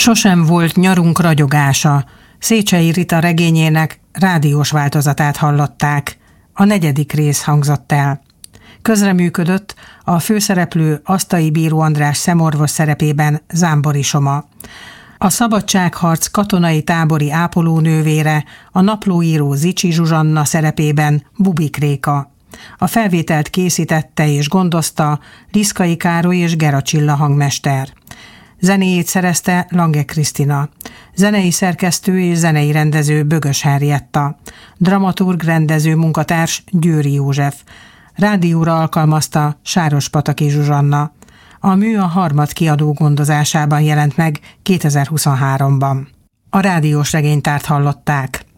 Sosem volt nyarunk ragyogása. Széchenyi Rita regényének rádiós változatát hallották. A 4. rész hangzott el. Közreműködött a főszereplő Asztai Bíró András szemorvos szerepében Zámbori Soma. A szabadságharc katonai tábori ápolónővére, a naplóíró Zichy Zsuzsanna szerepében Bubik Réka. A felvételt készítette és gondozta Liszkai Károly és Gera Csilla hangmester. Zenéjét szerezte Lange Krisztina. Zenei szerkesztő és zenei rendező Bögös Henrietta. Dramaturg rendező munkatárs Győri József. Rádióra alkalmazta Sárospataki Zsuzsanna. A mű a Harmad kiadó gondozásában jelent meg 2023-ban. A rádiós regénytárt hallották.